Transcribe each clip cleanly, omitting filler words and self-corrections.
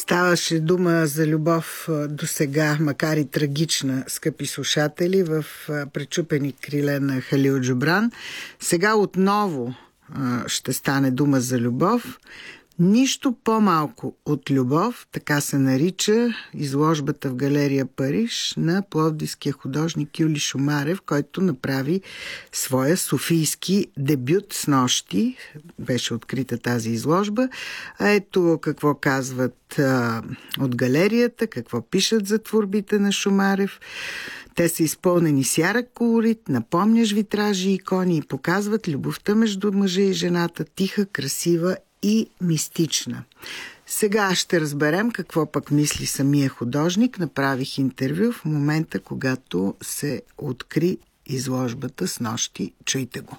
Ставаше дума за любов до сега, макар и трагична, скъпи слушатели, в Пречупени криле на Халил Джубран. Сега отново ще стане дума за любов. Нищо по-малко от любов, така се нарича изложбата в галерия Париж на пловдивския художник Юли Шумарев, който направи своя софийски дебют снощи. Беше открита тази изложба. А ето какво казват от галерията, какво пишат за творбите на Шумарев. Те са изпълнени с ярък колорит, напомняш витражи и икони и показват любовта между мъжа и жената, тиха, красива и мистична. Сега ще разберем какво пък мисли самия художник. Направих интервю в момента, когато се откри изложбата снощи. Чуйте го.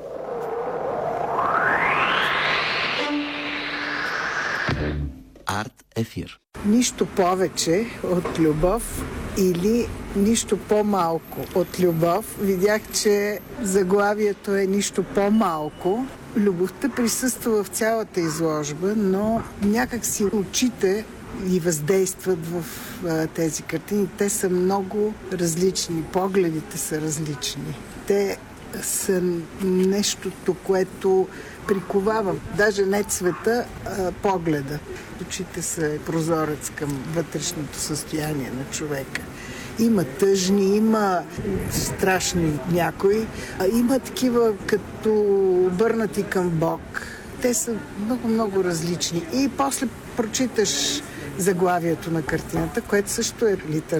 Арт ефир. Нищо повече от любов или нищо по-малко от любов. Видях, че заглавието е нищо по-малко. Любовта присъства в цялата изложба, но някак си очите и въздействат в тези картини. Те са много различни, погледите са различни. Те са нещото, което приковава. Даже не цвета, а погледа. Очите са прозорец към вътрешното състояние на човека. Има тъжни, има страшни някои, а има такива като обърнати към Бог. Те са много различни. И после прочиташ заглавието на картината, което също е литература.